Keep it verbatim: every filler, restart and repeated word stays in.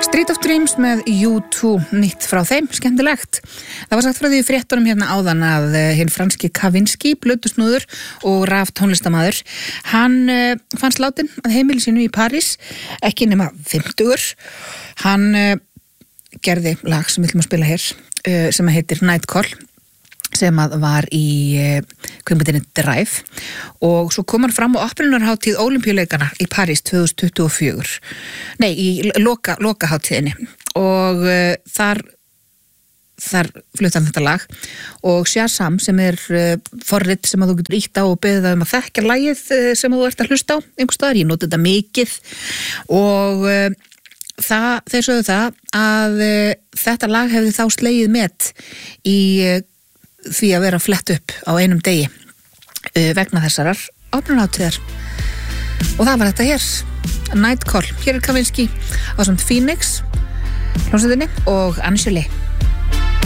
Street of Dreams með U two, nýtt frá þeim, skemmtilegt. Það var sagt frá því í fréttunum hérna áðan að hinn franski Kavinsky, blötusnúður og raf tónlistarmaður, hann uh, fannst látin að heimili sínu í París, ekki nema fimmtugur. Hann uh, gerði lag sem við ætlum að spila hér, uh, sem heitir Night Call, sem að var í uh, kvikmyndinni Drive, og svo kom hann fram á opnunarhátíð Ólympíuleikana í París tvö þúsund tuttugu og fjögur. Nei, í loka, lokahátíðinni, og uh, þar þar flutti hann þetta lag, og Shazam, sem er uh, forrit sem að þú getur ítt á og beðið það um að þekkja lagið uh, sem að þú ert að hlusta á einhvers staðar. Ég noti þetta mikið, og uh, það, þeir sögðu það að uh, þetta lag hefði þá slegið met í uh, því að vera flett upp á einum degi uh, vegna þessarar opnunarhátíðar. Og það var þetta hér, Night Call. Hér er Kavinsky ásamt Phoenix hljómsveitinni og Angeli.